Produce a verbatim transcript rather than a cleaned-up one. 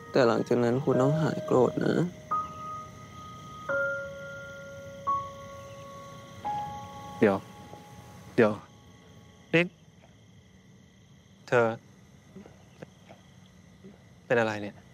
แต่หลังจากนั้นคุณต้องหายโกรธนะเดี๋ยว เดี๋ยวนี่เธอ เป็นอะไรเนี่ย